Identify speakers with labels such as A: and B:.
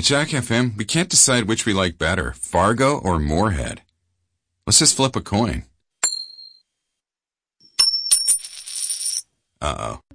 A: Jack FM, we can't decide which we like better, Fargo or Moorhead. Let's just flip a coin. Uh-oh.